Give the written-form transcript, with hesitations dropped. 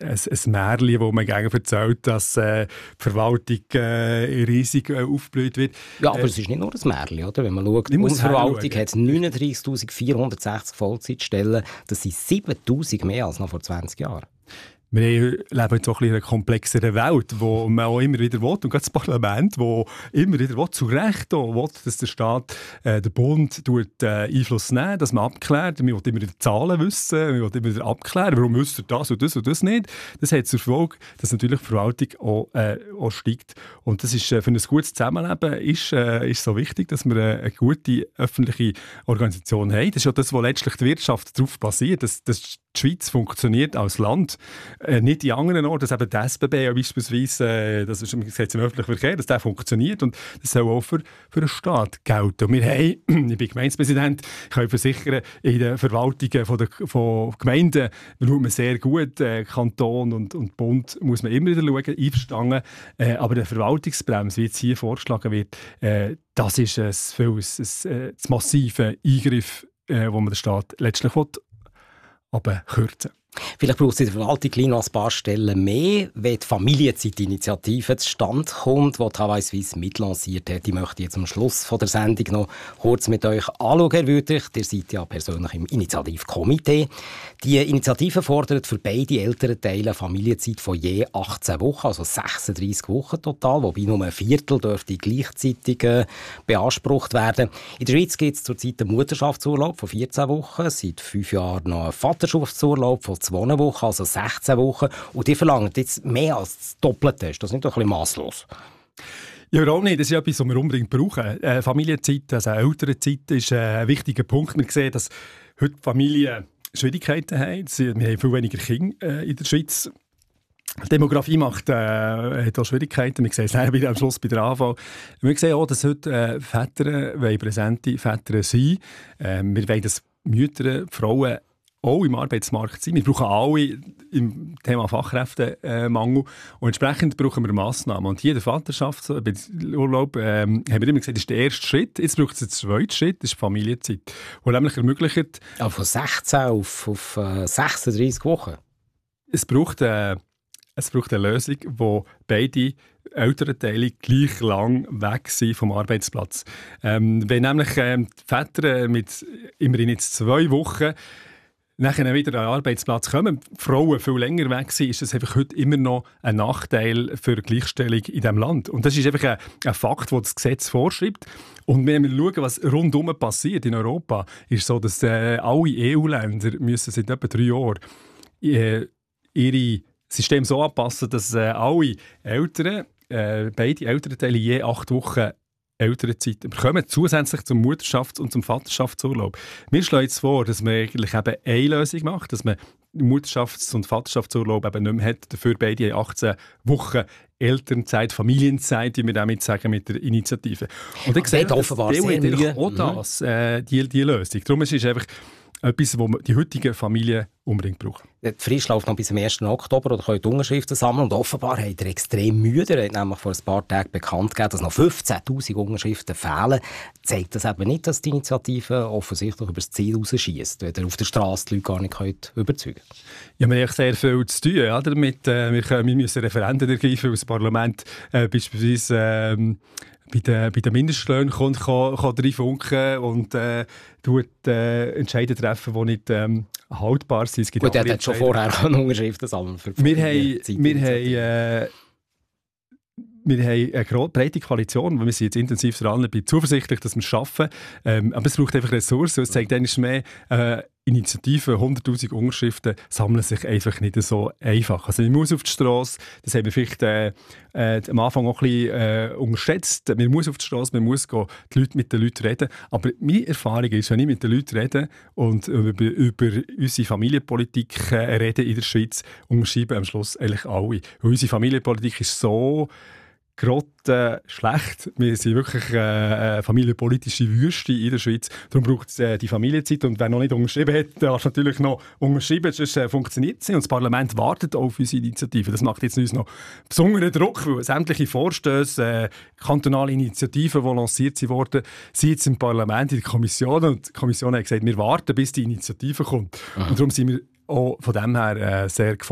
Märchen, wo man gegen erzählt, dass die Verwaltung riesig aufgeblüht wird. Ja, aber es ist nicht nur ein Märchen, oder? Wenn man schaut, die Bundesverwaltung hat 39'460 Vollzeitstellen. Das sind 7'000 mehr als noch vor 20 Jahren. Wir leben jetzt auch in einer komplexeren Welt, wo man auch immer wieder will, und gerade das Parlament, wo immer wieder will, zu Recht will, dass der Staat, der Bund, Einfluss nehmen, dass man abklärt. Man will immer die Zahlen wissen, man will immer wieder abklären, warum wisst ihr das und das nicht. Das hat zur Folge, dass natürlich die Verwaltung auch steigt. Und das ist für ein gutes Zusammenleben ist so wichtig, dass wir eine gute öffentliche Organisation haben. Das ist ja das, wo letztlich die Wirtschaft darauf basiert, dass die Schweiz funktioniert als Land. Nicht in anderen Orten, dass eben die SBB beispielsweise, das ist im öffentlichen Verkehr, dass der funktioniert, und das soll auch für den Staat gelten. Und wir haben, ich bin Gemeindepräsident, ich kann versichern, in den Verwaltungen von Gemeinden schaut man sehr gut, Kanton und Bund muss man immer wieder schauen, einverstanden. Aber der Verwaltungsbremse, wie jetzt hier vorgeschlagen wird, das ist ein massiver Eingriff, wo man den Staat letztlich kürzen. Vielleicht braucht es in der Verwaltung noch ein paar Stellen mehr, wenn die Familienzeitinitiative zustande kommt, die Travail Suisse mitlanciert hat. Ich möchte jetzt am Schluss von der Sendung noch kurz mit euch anschauen, Herr Wüthrich. Ihr seid ja persönlich im Initiativkomitee. Die Initiative fordert für beide Elternteile eine Familienzeit von je 18 Wochen, also 36 Wochen total, wobei nur ein Viertel dürfte gleichzeitig beansprucht werden. In der Schweiz gibt es zurzeit einen Mutterschaftsurlaub von 14 Wochen, seit 5 Jahren noch einen Vaterschaftsurlaub von 2 Wochen, also 16 Wochen. Und die verlangen jetzt mehr als das Doppelte. Ist das nicht ein bisschen masslos? Ja, auch nicht. Das ist etwas, was wir unbedingt brauchen. Familienzeit, also Elternzeit, ist ein wichtiger Punkt. Wir sehen, dass heute Familien Schwierigkeiten haben. Wir haben viel weniger Kinder in der Schweiz. Die Demografie hat auch Schwierigkeiten. Wir sehen es am Schluss bei der AV. Wir sehen auch, dass heute Väter präsente Väter sind. Wir wollen, dass Mütter, Frauen auch im Arbeitsmarkt sind. Wir brauchen alle im Thema Fachkräftemangel. Und entsprechend brauchen wir Massnahmen. Und hier der Vaterschaftsurlaub, haben wir immer gesagt, ist der erste Schritt. Jetzt braucht es einen zweiten Schritt, das ist die Familienzeit. Die nämlich ermöglicht... Aber von 16 auf 36 Wochen? Es braucht eine Lösung, wo beide Elternteile gleich lang weg sind vom Arbeitsplatz. Wenn nämlich die Väter mit immerhin jetzt 2 Wochen nachher wieder an den Arbeitsplatz kommen, Frauen viel länger weg sind, ist das einfach heute immer noch ein Nachteil für die Gleichstellung in diesem Land. Und das ist einfach ein Fakt, den das Gesetz vorschreibt. Und wenn wir schauen, was rundum passiert in Europa, ist so, dass alle EU-Länder müssen seit etwa 3 Jahren ihre System so anpassen, dass alle Eltern, beide Elternteile je 8 Wochen Elternzeit bekommen, zusätzlich zum Mutterschafts- und zum Vaterschaftsurlaub. Wir schlagen jetzt vor, dass man eigentlich eben eine Lösung macht, dass man Mutterschafts- und Vaterschaftsurlaub eben nicht mehr hat, dafür beide 18 Wochen Elternzeit, Familienzeit, wie wir damit sagen, mit der Initiative. Und ich sehe offenbar sehr auch das, die Lösung. Darum ist es einfach etwas, was die heutigen Familien unbedingt brauchen. Die Frist läuft noch bis zum 1. Oktober oder könnt Unterschriften sammeln. Und offenbar hat er extrem müde. Er hat nämlich vor ein paar Tagen bekannt gegeben, dass noch 15'000 Unterschriften fehlen. Zeigt das eben nicht, dass die Initiative offensichtlich über das Ziel rausschiesst, wenn ihr auf der Straße die Leute gar nicht überzeugen könnt? Ja, wir haben sehr viel zu tun. Ja, damit. Wir müssen Referenden ergreifen, weil das Parlament beispielsweise bei den Mindestlöhnen kommt reinfunken und Entscheide treffen, die nicht haltbar sind. Gut, er hat schon vorher Unterschriften sammeln. Wir haben eine breite Koalition, wir sind jetzt intensiv dran, ich bin zuversichtlich, dass wir es schaffen. Aber es braucht einfach Ressourcen. Es zeigt eigentlich mehr, Initiativen, 100'000 Unterschriften sammeln sich einfach nicht so einfach. Also man muss auf die Strasse, das haben wir vielleicht am Anfang auch ein bisschen unterschätzt. Man muss auf die Strasse, man muss mit den Leuten reden. Aber meine Erfahrung ist, wenn ich mit den Leuten rede und über unsere Familienpolitik rede in der Schweiz, unterschreiben am Schluss eigentlich alle. Weil unsere Familienpolitik ist so schlecht. Wir sind wirklich eine familienpolitische Wüste in der Schweiz. Darum braucht es die Familienzeit. Und wer noch nicht unterschrieben hat, darf natürlich noch unterschreiben, sonst funktioniert es nicht. Und das Parlament wartet auf unsere Initiative. Das macht jetzt uns noch besonderen Druck, weil sämtliche Vorstöße, kantonale Initiativen, die lanciert wurden, sind jetzt im Parlament, in der Kommission. Und die Kommission hat gesagt, wir warten, bis die Initiative kommt. Und darum sind wir auch von dem her sehr gefordert.